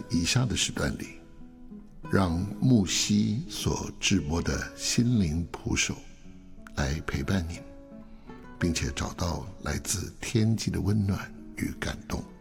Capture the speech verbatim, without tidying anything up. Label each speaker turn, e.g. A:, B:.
A: 以下的时段里，让木西所制播的心灵谱手来陪伴您，并且找到来自天际的温暖与感动。